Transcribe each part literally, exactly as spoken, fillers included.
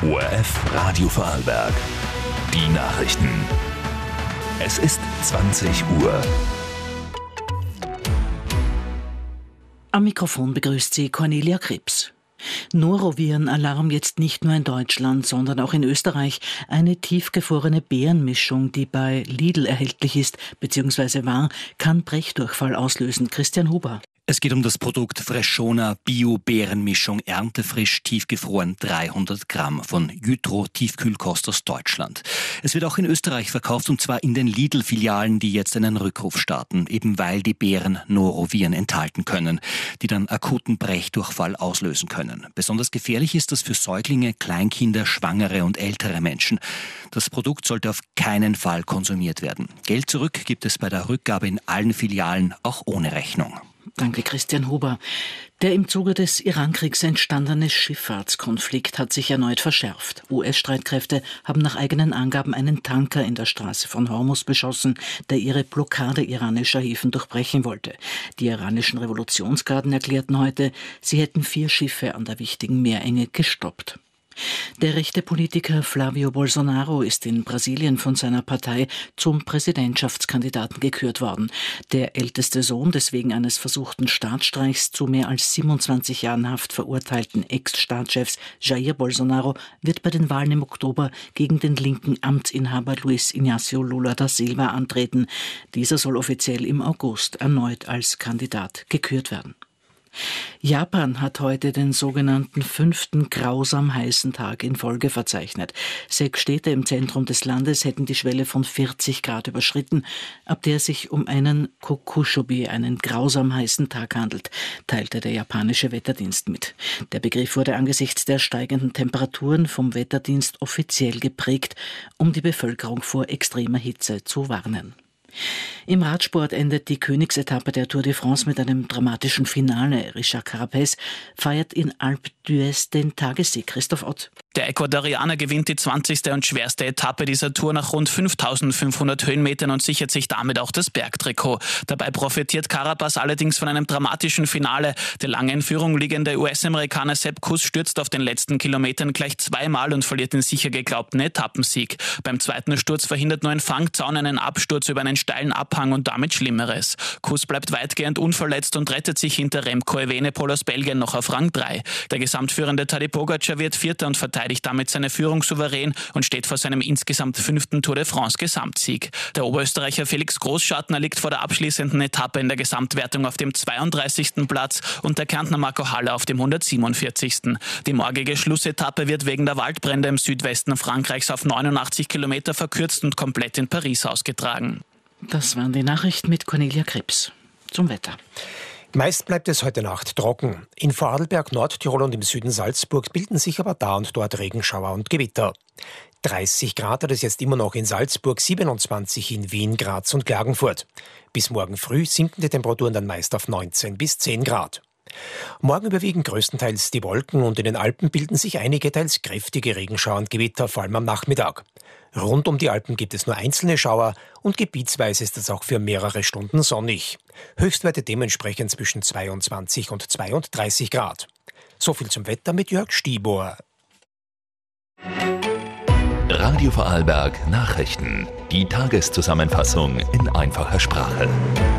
O R F Radio Vorarlberg. Die Nachrichten. Es ist zwanzig Uhr. Am Mikrofon begrüßt sie Cornelia Krebs. Noroviren-Alarm jetzt nicht nur in Deutschland, sondern auch in Österreich. Eine tiefgefrorene Beerenmischung, die bei Lidl erhältlich ist bzw. war, kann Brechdurchfall auslösen. Christian Huber. Es geht um das Produkt Freshona Bio-Beerenmischung, erntefrisch, tiefgefroren, dreihundert Gramm von Jytro Tiefkühlkost aus Deutschland. Es wird auch in Österreich verkauft, und zwar in den Lidl-Filialen, die jetzt einen Rückruf starten, eben weil die Beeren Noroviren enthalten können, die dann akuten Brechdurchfall auslösen können. Besonders gefährlich ist das für Säuglinge, Kleinkinder, Schwangere und ältere Menschen. Das Produkt sollte auf keinen Fall konsumiert werden. Geld zurück gibt es bei der Rückgabe in allen Filialen, auch ohne Rechnung. Danke, Christian Huber. Der im Zuge des Irankriegs entstandene Schifffahrtskonflikt hat sich erneut verschärft. U S-Streitkräfte haben nach eigenen Angaben einen Tanker in der Straße von Hormuz beschossen, der ihre Blockade iranischer Häfen durchbrechen wollte. Die iranischen Revolutionsgarden erklärten heute, sie hätten vier Schiffe an der wichtigen Meerenge gestoppt. Der rechte Politiker Flavio Bolsonaro ist in Brasilien von seiner Partei zum Präsidentschaftskandidaten gekürt worden. Der älteste Sohn des wegen eines versuchten Staatsstreichs zu mehr als siebenundzwanzig Jahren Haft verurteilten Ex-Staatschefs Jair Bolsonaro wird bei den Wahlen im Oktober gegen den linken Amtsinhaber Luiz Inácio Lula da Silva antreten. Dieser soll offiziell im August erneut als Kandidat gekürt werden. Japan hat heute den sogenannten fünften grausam heißen Tag in Folge verzeichnet. Sechs Städte im Zentrum des Landes hätten die Schwelle von vierzig Grad überschritten, ab der sich um einen Kokushobi, einen grausam heißen Tag handelt, teilte der japanische Wetterdienst mit. Der Begriff wurde angesichts der steigenden Temperaturen vom Wetterdienst offiziell geprägt, um die Bevölkerung vor extremer Hitze zu warnen. Im Radsport endet die Königsetappe der Tour de France mit einem dramatischen Finale. Richard Carapaz feiert in Alpe d'Huez den Tagessieg. Christoph Ott. Der Ecuadorianer gewinnt die zwanzigste und schwerste Etappe dieser Tour nach rund fünftausendfünfhundert Höhenmetern und sichert sich damit auch das Bergtrikot. Dabei profitiert Carapaz allerdings von einem dramatischen Finale. Der lange in Führung liegende U S-Amerikaner Sepp Kuss stürzt auf den letzten Kilometern gleich zweimal und verliert den sicher geglaubten Etappensieg. Beim zweiten Sturz verhindert nur ein Fangzaun einen Absturz über einen steilen Abhang und damit Schlimmeres. Kuss bleibt weitgehend unverletzt und rettet sich hinter Remco Evenepoel aus Belgien noch auf Rang drei. Der gesamtführende Tadej Pogačar wird Vierter und verteidigt damit seine Führung souverän und steht vor seinem insgesamt fünften Tour de France Gesamtsieg. Der Oberösterreicher Felix Großschartner liegt vor der abschließenden Etappe in der Gesamtwertung auf dem zweiunddreißigsten Platz und der Kärntner Marco Haller auf dem hundertsiebenundvierzigsten Die morgige Schlussetappe wird wegen der Waldbrände im Südwesten Frankreichs auf neunundachtzig Kilometer verkürzt und komplett in Paris ausgetragen. Das waren die Nachrichten mit Cornelia Krebs. Zum Wetter. Meist bleibt es heute Nacht trocken. In Vorarlberg, Nordtirol und im Süden Salzburgs bilden sich aber da und dort Regenschauer und Gewitter. dreißig Grad hat es jetzt immer noch in Salzburg, siebenundzwanzig in Wien, Graz und Klagenfurt. Bis morgen früh sinken die Temperaturen dann meist auf neunzehn bis zehn Grad. Morgen überwiegen größtenteils die Wolken und in den Alpen bilden sich einige teils kräftige Regenschauer und Gewitter, vor allem am Nachmittag. Rund um die Alpen gibt es nur einzelne Schauer und gebietsweise ist es auch für mehrere Stunden sonnig. Höchstwerte dementsprechend zwischen zweiundzwanzig und zweiunddreißig Grad. So viel zum Wetter mit Jörg Stiebohr. Radio Vorarlberg Nachrichten. Die Tageszusammenfassung in einfacher Sprache.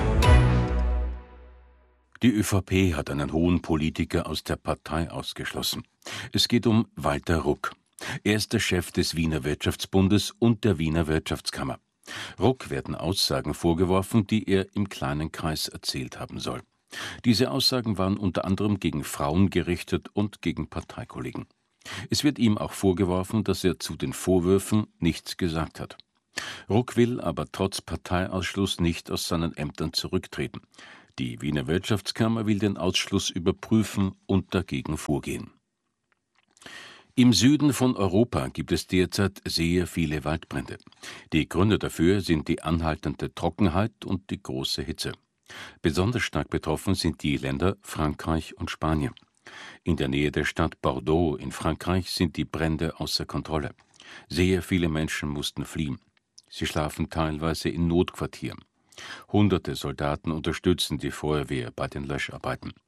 Die ÖVP hat einen hohen Politiker aus der Partei ausgeschlossen. Es geht um Walter Ruck. Er ist der Chef des Wiener Wirtschaftsbundes und der Wiener Wirtschaftskammer. Ruck werden Aussagen vorgeworfen, die er im kleinen Kreis erzählt haben soll. Diese Aussagen waren unter anderem gegen Frauen gerichtet und gegen Parteikollegen. Es wird ihm auch vorgeworfen, dass er zu den Vorwürfen nichts gesagt hat. Ruck will aber trotz Parteiausschluss nicht aus seinen Ämtern zurücktreten. Die Wiener Wirtschaftskammer will den Ausschluss überprüfen und dagegen vorgehen. Im Süden von Europa gibt es derzeit sehr viele Waldbrände. Die Gründe dafür sind die anhaltende Trockenheit und die große Hitze. Besonders stark betroffen sind die Länder Frankreich und Spanien. In der Nähe der Stadt Bordeaux in Frankreich sind die Brände außer Kontrolle. Sehr viele Menschen mussten fliehen. Sie schlafen teilweise in Notquartieren. Hunderte Soldaten unterstützen die Feuerwehr bei den Löscharbeiten.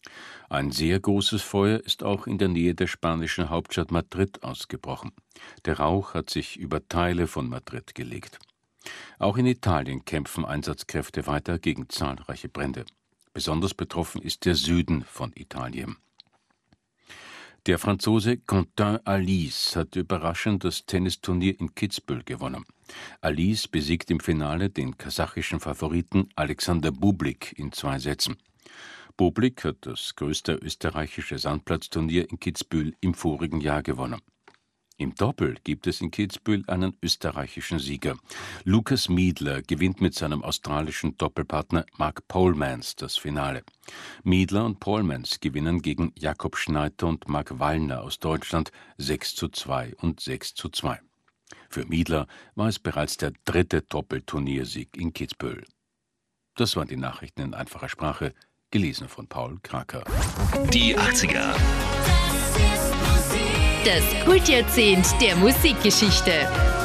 Ein sehr großes Feuer ist auch in der Nähe der spanischen Hauptstadt Madrid ausgebrochen. Der Rauch hat sich über Teile von Madrid gelegt. Auch in Italien kämpfen Einsatzkräfte weiter gegen zahlreiche Brände. Besonders betroffen ist der Süden von Italien. Der Franzose Quentin Halys hat überraschend das Tennisturnier in Kitzbühel gewonnen. Halys besiegt im Finale den kasachischen Favoriten Alexander Bublik in zwei Sätzen. Bublik hat das größte österreichische Sandplatzturnier in Kitzbühel im vorigen Jahr gewonnen. Im Doppel gibt es in Kitzbühel einen österreichischen Sieger. Lukas Miedler gewinnt mit seinem australischen Doppelpartner Mark Polmans das Finale. Miedler und Polmans gewinnen gegen Jakob Schneider und Mark Wallner aus Deutschland sechs zu zwei und sechs zu zwei. Für Miedler war es bereits der dritte Doppelturniersieg in Kitzbühel. Das waren die Nachrichten in einfacher Sprache, gelesen von Paul Kraker. Die achtziger. Das Kultjahrzehnt der Musikgeschichte.